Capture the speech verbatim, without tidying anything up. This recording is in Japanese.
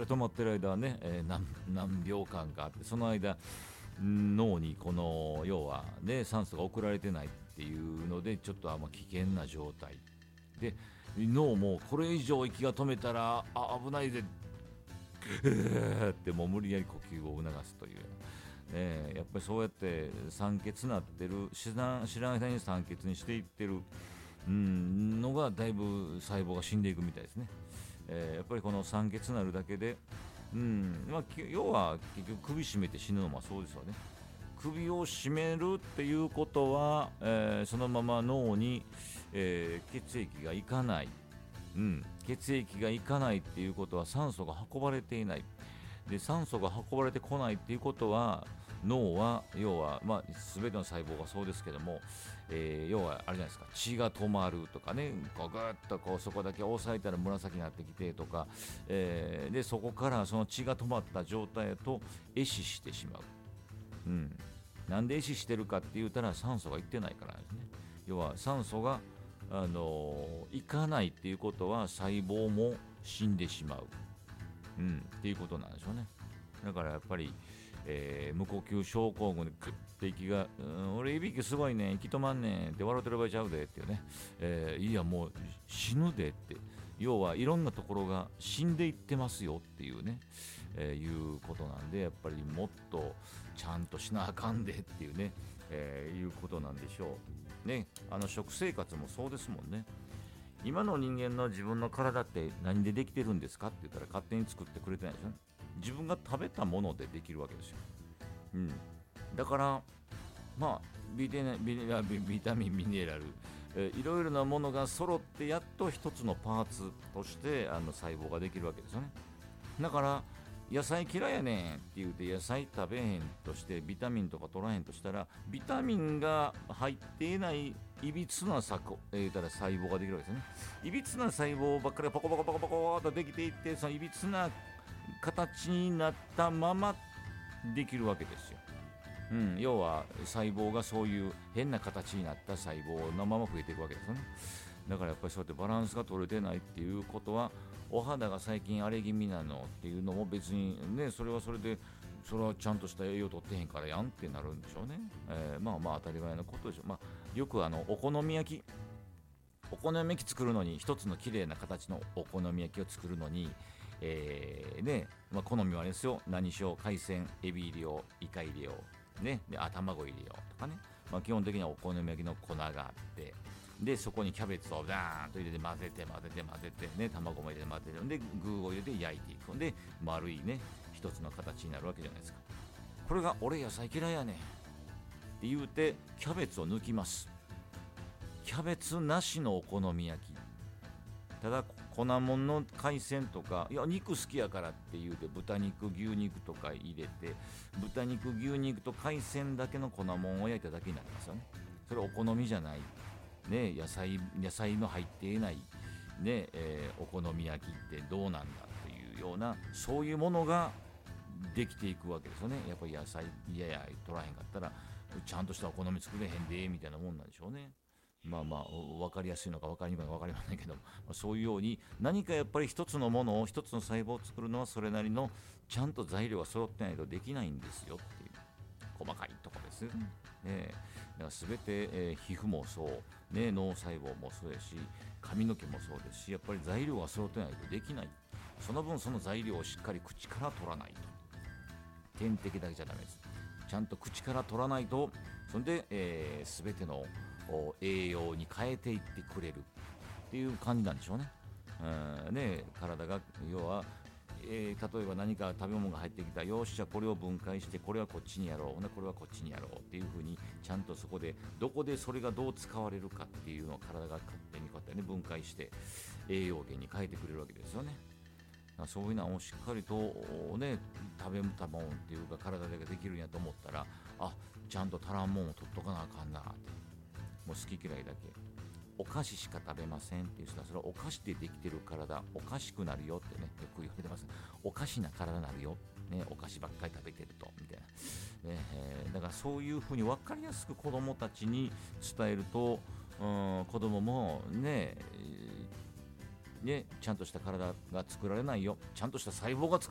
で止まってる間はね、えー、何, 何秒間かあって、その間脳にこの要はね酸素が送られてないっていうので、ちょっとあんま危険な状態で、脳もこれ以上息が止めたらあ危ないぜってもう無理やり呼吸を促すという、ね、やっぱりそうやって酸欠なってる、知らん知らない間に酸欠にしていってる、うん、のがだいぶ細胞が死んでいくみたいですね。えー、やっぱりこの酸欠なるだけで、うんまあ、要は結局首絞めて死ぬのもそうですよね。首を絞めるっていうことは、えー、そのまま脳に、えー、血液がいかない、うん、血液がいかないっていうことは酸素が運ばれていない。で酸素が運ばれてこないっていうことは、脳は要は、まあ、全ての細胞がそうですけども、えー、要はあれじゃないですか、血が止まるとかね、こうぐっとこうそこだけ押さえたら紫になってきてとか、えー、でそこからその血が止まった状態へと壊死してしまう。うん、なんで壊死してるかって言ったら酸素がいってないからですね。要は酸素が、あのー、いかないっていうことは細胞も死んでしまう、うん、っていうことなんでしょうね。だからやっぱり、えー、無呼吸症候群でグッて息が、うん、俺いびきすごいね、息止まんねんって笑ってる場合ちゃうでっていうね、えー、いやもう死ぬでって、要はいろんなところが死んでいってますよっていうね、えー、いうことなんで、やっぱりもっとちゃんとしなあかんでっていうね、えー、いうことなんでしょうね。あの食生活もそうですもんね。今の人間の自分の体って何でできてるんですかって言ったら勝手に作ってくれてないでしょ。自分が食べたものでできるわけですよ。うん、だからまあビテネビビビタミンミネラル、えー、いろいろなものが揃ってやっと一つのパーツとしてあの細胞ができるわけですよね。だから野菜嫌いやねんって言うて野菜食べへんとしてビタミンとか取らへんとしたら、ビタミンが入っていないいびつな細胞、えー、たら細胞ができるわけですよね。いびつな細胞ばっかりがポコポコポコポコとできていって、そのいびつな形になったままできるわけですよ。うん、要は細胞がそういう変な形になった細胞のまま増えていくわけですよね。だからやっぱりそうやってバランスが取れてないっていうことは、お肌が最近荒れ気味なのっていうのも別にね、それはそれでそれはちゃんとした栄養取ってへんからやんってなるんでしょうね。えー、まあまあ当たり前のことでしょう。まあ、よくあのお好み焼きお好み焼き作るのに、一つの綺麗な形のお好み焼きを作るのに、えーねまあ、好みはあれですよ、何しよう、海鮮エビ入れよう、イカ入れよう、ね、であ卵入れようとかね、まあ、基本的にはお好み焼きの粉があって、でそこにキャベツをダーンと入れて混ぜて混ぜて混ぜて、ね、卵も入れて混ぜて、で具を入れて焼いていくんで、丸いね一つの形になるわけじゃないですか。これが俺野菜嫌いやねんって言うてキャベツを抜きます。キャベツなしのお好み焼き、ただ粉もんの海鮮とか、いや肉好きやからって言うて豚肉牛肉とか入れて、豚肉牛肉と海鮮だけの粉もんを焼いただけになりますよね。それお好みじゃない、ね、野菜野菜の入っていない、ねえー、お好み焼きってどうなんだというような、そういうものができていくわけですよね。やっぱり野菜いやいや取らへんかったらちゃんとしたお好み作れへんでみたいなもんなんでしょうね。まあまあ分かりやすいのか分かりにくいのか分かりませんけども、そういうように何かやっぱり一つのものを一つの細胞を作るのはそれなりのちゃんと材料が揃ってないとできないんですよっていう細かいところですよね。ねだから全て、えー皮膚もそう、ね、脳細胞もそうですし髪の毛もそうですし、やっぱり材料が揃ってないとできない。その分その材料をしっかり口から取らないと、点滴だけじゃダメです。ちゃんと口から取らないと、それで、えー、全てのお栄養に変えていってくれるっていう感じなんでしょうね。うんね体が要は、えー例えば何か食べ物が入ってきた、よっしゃこれを分解してこれはこっちにやろう、ほんでこれはこっちにやろうっていう風に、ちゃんとそこでどこでそれがどう使われるかっていうのを体が勝手にこうやってね分解して栄養源に変えてくれるわけですよね。だからそういうのをしっかりとね食べたもんっていうか体でできるんやと思ったら、あちゃんと足らんもんを取っとかなあかんなって、もう好き嫌いだけ、お菓子しか食べませんっていう人は、それはお菓子でできてる体おかしくなるよってね、よく言われてます。おかしな体になるよ、ね、お菓子ばっかり食べてるとみたいな、ねえーだからそういうふうに分かりやすく子どもたちに伝えると、うん子供もね、えーね、ちゃんとした体が作られないよ、ちゃんとした細胞が作